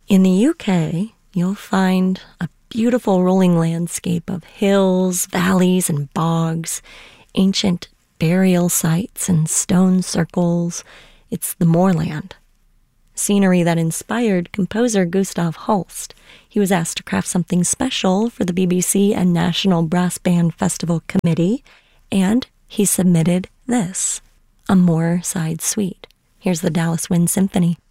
In the UK, you'll find a beautiful rolling landscape of hills, valleys, and bogs, ancient burial sites and stone circles. It's the moorland. Scenery that inspired composer Gustav Holst. He was asked to craft something special for the BBC and National Brass Band Festival Committee, and he submitted this, a Moorside Suite. Here's the Dallas Wind Symphony.